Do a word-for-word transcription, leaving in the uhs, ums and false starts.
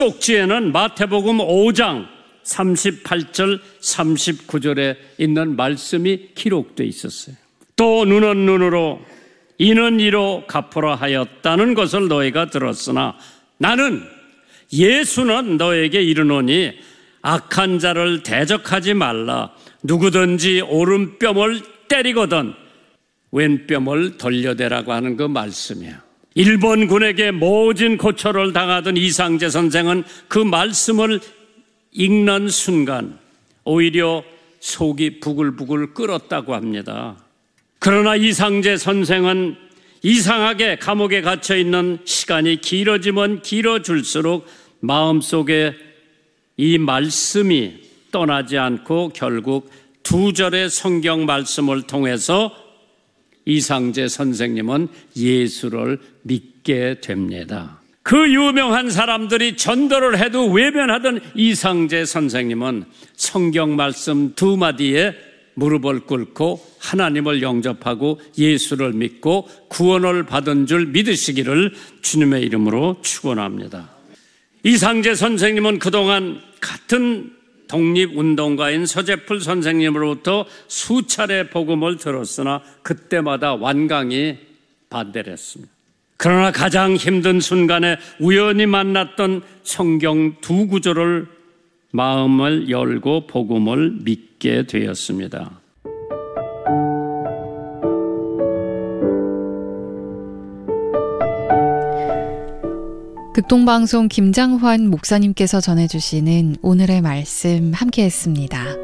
쪽지에는 마태복음 오 장 삼십팔 절 삼십구 절에 있는 말씀이 기록되어 있었어요. 또 눈은 눈으로 이는 이로 갚으라 하였다는 것을 너희가 들었으나 나는 예수는 너에게 이르노니 악한 자를 대적하지 말라. 누구든지 오른뺨을 때리거든 왼뺨을 돌려대라고 하는 그 말씀이야. 일본군에게 모진 고초를 당하던 이상재 선생은 그 말씀을 읽는 순간 오히려 속이 부글부글 끓었다고 합니다. 그러나 이상재 선생은 이상하게 감옥에 갇혀 있는 시간이 길어지면 길어질수록 마음속에 이 말씀이 떠나지 않고 결국 두 절의 성경 말씀을 통해서 이상재 선생님은 예수를 믿게 됩니다. 그 유명한 사람들이 전도를 해도 외면하던 이상재 선생님은 성경 말씀 두 마디에 무릎을 꿇고 하나님을 영접하고 예수를 믿고 구원을 받은 줄 믿으시기를 주님의 이름으로 축원합니다. 이상재 선생님은 그동안 같은 독립운동가인 서재풀 선생님으로부터 수차례 복음을 들었으나 그때마다 완강히 반대를 했습니다. 그러나 가장 힘든 순간에 우연히 만났던 성경 두 구절을 마음을 열고 복음을 믿게 되었습니다. 극동방송 김장환 목사님께서 전해주시는 오늘의 말씀 함께했습니다.